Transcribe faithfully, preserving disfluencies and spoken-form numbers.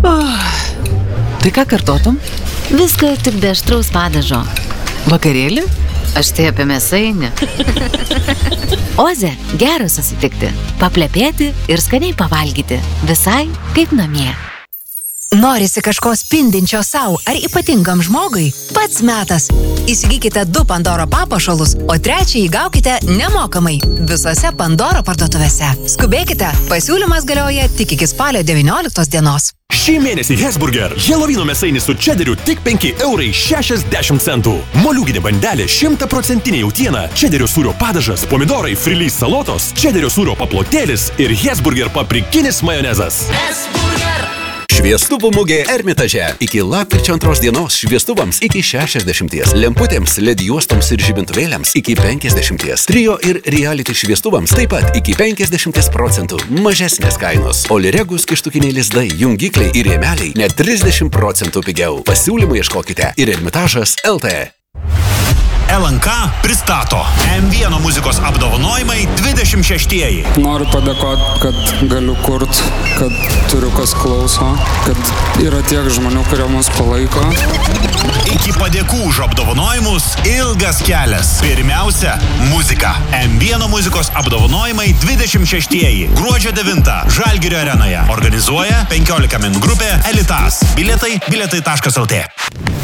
Oh. Tai ką kartotum? Viską tik be aštraus padažo. Vakarėlį? Aš tai apie mėsainį. Oze, gera susitikti, paplepėti ir skaniai pavalgyti. Visai kaip namie. Norisi kažko spindinčio sau ar ypatingam žmogui? Pats metas. Įsigykite du Pandoro papuošalus, o trečiąjį gaukite nemokamai visose Pandoro parduotuvėse. Skubėkite, pasiūlymas galioja tik iki spalio devynioliktos dienos. Šį mėnesį Hesburger. Helovino mėsainis su čederiu tik penki eurai šešiasdešimt centų. Moliūginė bandelė šimtaprocentinė jautiena, čederio sūrio padažas, pomidorai, frilys salotos, čederio sūrio paplotėlis ir Hesburger paprikinis majonezas. Hesburger. Šviestuvų mugė Ermitaže. Iki lapkričio antros dienos šviestuvams iki šešiasdešimties, lemputėms, led juostoms ir žibintuvėliams iki penkiasdešimties, trio ir reality šviestuvams taip pat iki penkiasdešimties procentų mažesnės kainos. Oliregus kištukiniai lizdai, jungikliai ir rėmeliai net trisdešimt procentų pigiau. Pasiūlymų ieškokite ir Ermitažas L T. L N K pristato M vienas muzikos apdovanojimai dvidešimt šeštieji. Noriu padėkoti, kad galiu kurt, kad turiu kas klauso, kad yra tiek žmonių, kurie mus palaiko. Iki padėkų už apdovanojimus ilgas kelias. Pirmiausia, muzika. M vienas muzikos apdovanojimai dvidešimt šeštieji. Gruodžio devintą Žalgirio arenoje. Organizuoja penkiolika min grupė Elitas. Bilietai bilietai taškas L T.